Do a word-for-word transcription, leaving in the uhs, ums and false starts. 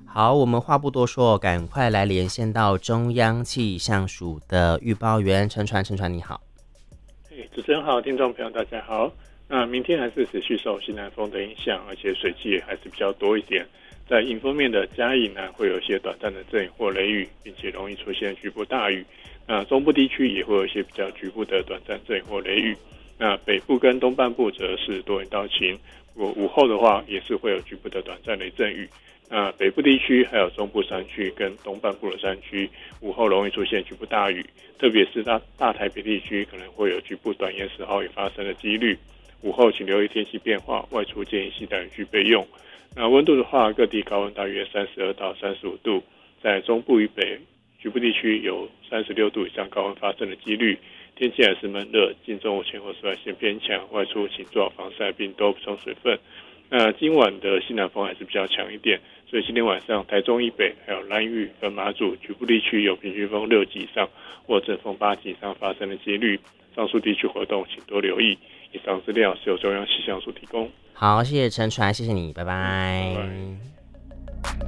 好，我们话不多说，赶快来连线到中央气象署的预报员陈传。陈传你好。 主持人好，听众朋友大家好。那明天还是持续受西南风的影响，而且水汽也还是比较多一点。在迎风面的嘉义呢，会有一些短暂的阵雨或雷雨，并且容易出现局部大雨。那中部地区也会有一些比较局部的短暂阵雨或雷雨。那北部跟东半部则是多云到晴，不过午后的话也是会有局部的短暂雷阵雨。那北部地区还有中部山区跟东半部的山区，午后容易出现局部大雨，特别是大大台北地区可能会有局部短延时豪雨发生的几率。午后请留意天气变化，外出建议携带雨具备用。那温度的话，各地高温大约三十二到三十五度，在中部以北局部地区有三十六度以上高温发生的几率。天气还是闷热，近中午前后紫外线偏强，外出请做好防晒并多补充水分。那今晚的西南风还是比较强一点，所以今天晚上台中以北还有兰屿跟马祖局部地区有平均风六级以上或阵风八级以上发生的几率，上述地区活动请多留意。以上资料是由中央气象署提供。 好，谢谢陈传，谢谢你，拜拜。 拜拜。